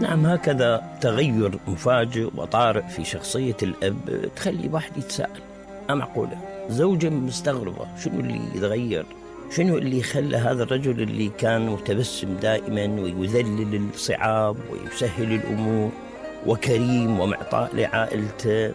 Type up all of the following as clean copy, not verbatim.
نعم، هكذا تغير مفاجئ وطارئ في شخصية الأب تخلي واحد يتساءل، معقولة زوجة مستغربة شنو اللي يتغير؟ شنو اللي خلى هذا الرجل اللي كان متبسم دائما ويذلل الصعاب ويسهل الأمور وكريم ومعطاء لعائلته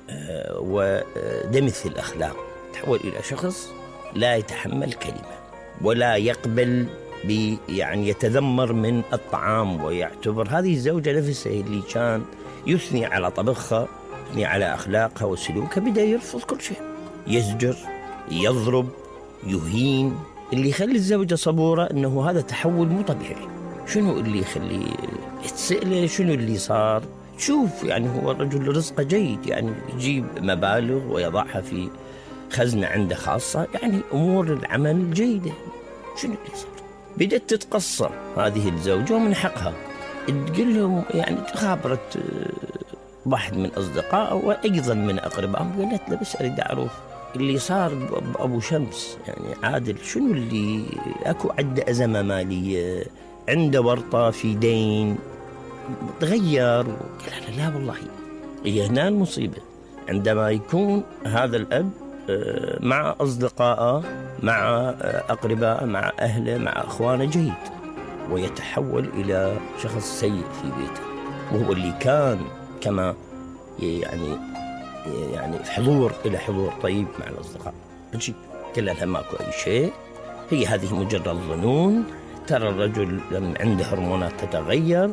ودمث الأخلاق تحول إلى شخص لا يتحمل كلمة ولا يقبل يعني يتذمر من الطعام، ويعتبر هذه الزوجة نفسها اللي كان يثني على طبخها، يثني على أخلاقها وسلوكها، بدأ يرفض كل شيء، يزجر، يضرب، يهين. اللي يخلي الزوجة صبورة أنه هذا تحول مو طبيعي. شنو اللي يخلي تسأله شنو اللي صار؟ شوف يعني هو الرجل رزقه جيد، يعني يجيب مبالغ ويضعها في خزنة عنده خاصة، يعني أمور العمل جيدة. شنو اللي صار؟ بدأت تتقصر هذه الزوجة ومن حقها تقول لهم، يعني خابرت واحد من أصدقائه وأيضا من أقربائهم، قالت له بس أريد أعرف اللي صار بأبو شمس، يعني عادل شنو اللي أكو عنده أزمة مالية، عنده ورطة في دين، تغير؟ قال لا والله هي هنا المصيبة، عندما يكون هذا الأب مع أصدقائه، مع أقربائه، مع أهله، مع أخوانه جيد، ويتحول إلى شخص سيء في بيته، وهو اللي كان كما يعني حضور إلى حضور طيب مع الأصدقاء. عجيب. قال لها ماكو أي شيء، هي هذه مجرد ظنون، ترى الرجل لما عنده هرمونات تتغير،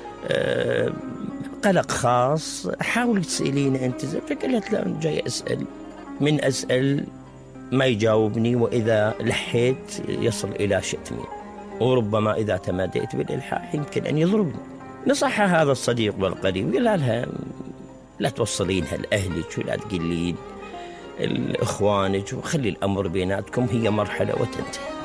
قلق خاص، حاول تسألينه أنت. فقالت لا، أنا جاي أسأل، من أسأل ما يجاوبني، وإذا لحيت يصل إلى شتمي، وربما إذا تماديت بالإلحاح يمكن أن يضربني. نصحها هذا الصديق والقريب، قال لها لا توصلينها لأهلك ولا تقلين لإخوانك، وخلي الأمر بيناتكم، هي مرحلة وتنتهي.